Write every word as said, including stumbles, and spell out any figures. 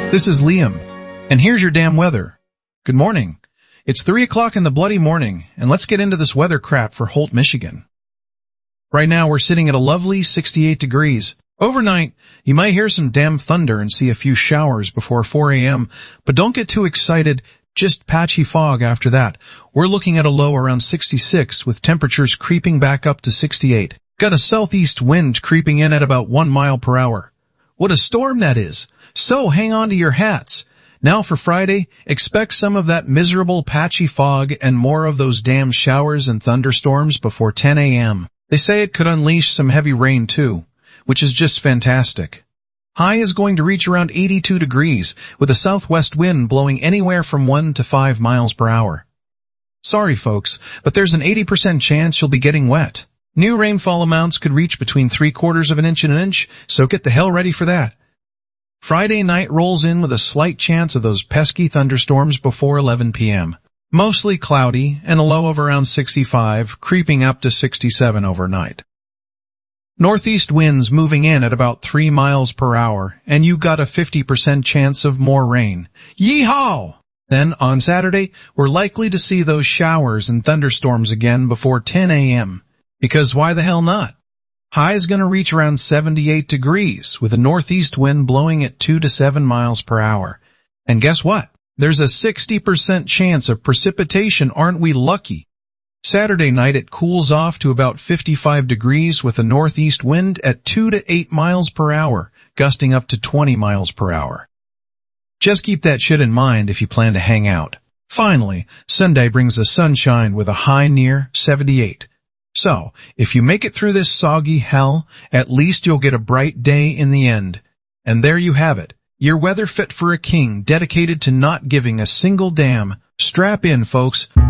This is Liam, and here's your damn weather. Good morning. It's three o'clock in the bloody morning, and let's get into this weather crap for Holt, Michigan. Right now we're sitting at a lovely sixty-eight degrees. Overnight, you might hear some damn thunder and see a few showers before four a.m., but don't get too excited, just patchy fog after that. We're looking at a low around sixty-six with temperatures creeping back up to sixty-eight. Got a southeast wind creeping in at about one mile per hour. What a storm that is! So hang on to your hats. Now for Friday, expect some of that miserable patchy fog and more of those damn showers and thunderstorms before ten a.m. They say it could unleash some heavy rain too, which is just fantastic. High is going to reach around eighty-two degrees with a southwest wind blowing anywhere from one to five miles per hour. Sorry folks, but there's an eighty percent chance you'll be getting wet. New rainfall amounts could reach between three quarters of an inch and an inch, so get the hell ready for that. Friday night rolls in with a slight chance of those pesky thunderstorms before eleven p.m. Mostly cloudy and a low of around sixty-five, creeping up to sixty-seven overnight. Northeast winds moving in at about three miles per hour, and you got a fifty percent chance of more rain. Yeehaw! Then on Saturday, we're likely to see those showers and thunderstorms again before ten a.m. Because why the hell not? High is going to reach around seventy-eight degrees with a northeast wind blowing at two to seven miles per hour. And guess what? There's a sixty percent chance of precipitation, aren't we lucky? Saturday night it cools off to about fifty-five degrees with a northeast wind at two to eight miles per hour, gusting up to twenty miles per hour. Just keep that shit in mind if you plan to hang out. Finally, Sunday brings us sunshine with a high near seventy-eight. So, if you make it through this soggy hell, at least you'll get a bright day in the end. And there you have it. Your weather fit for a king dedicated to not giving a single damn. Strap in, folks.